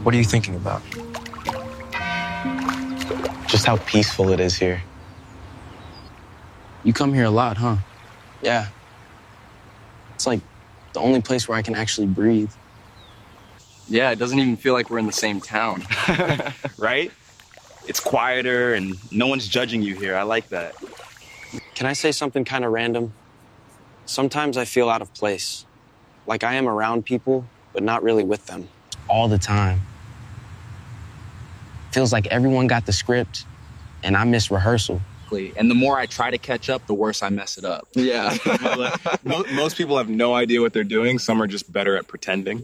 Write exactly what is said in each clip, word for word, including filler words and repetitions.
What are you thinking about? Just how peaceful it is here. You come here a lot, huh? Yeah. It's like the only place where I can actually breathe. Yeah, it doesn't even feel like we're in the same town. Right? It's quieter and no one's judging you here. I like that. Can I say something kind of random? Sometimes I feel out of place. Like I am around people, but not really with them. All the time. Feels like everyone got the script, and I miss rehearsal. And the more I try to catch up, the worse I mess it up. Yeah. Most people have no idea what they're doing. Some are just better at pretending.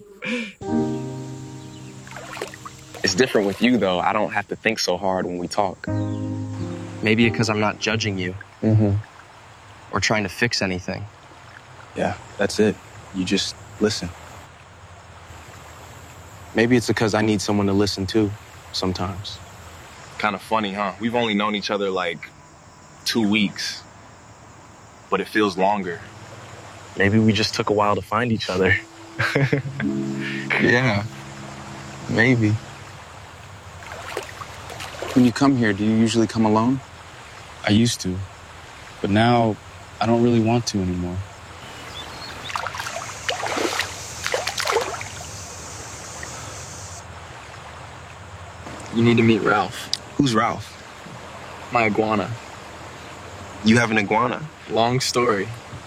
It's different with you, though. I don't have to think so hard when we talk. Maybe because I'm not judging you. Mm-hmm. Or trying to fix anything. Yeah, that's it. You just listen. Maybe it's because I need someone to listen to sometimes. Kind of funny, huh? We've only known each other like two weeks, but it feels longer. Maybe we just took a while to find each other. Yeah, maybe. When you come here, do you usually come alone? I used to, but now I don't really want to anymore. You need to meet Ralph. Who's Ralph? My iguana. You have an iguana? Long story.